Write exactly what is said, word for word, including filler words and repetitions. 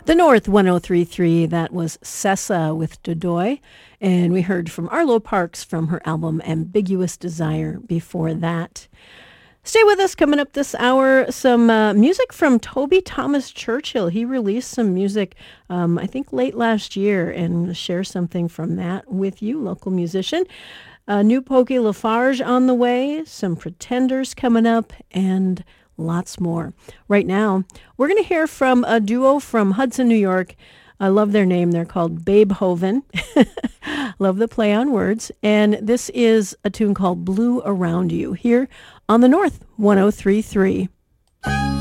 The North one oh three point three, that was Sessa with Dodoy. And we heard from Arlo Parks from her album Ambiguous Desire before that. Stay with us. Coming up this hour, some uh, music from Toby Thomas Churchill. He released some music, um, I think, late last year, and we'll share something from that with you, local musician. Uh, new Pokey Lafarge on the way, some Pretenders coming up, and lots more. Right now, we're going to hear from a duo from Hudson, New York. I love their name. They're called Babehoven. Love the play on words. And this is a tune called Blue Around You here on the North one oh three point three.